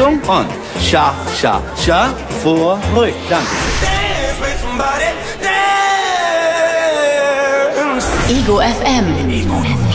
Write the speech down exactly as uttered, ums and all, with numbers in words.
Achtung und Scha, Scha, Scha, vor, ruhig. Danke. Ego F M. Ego F M.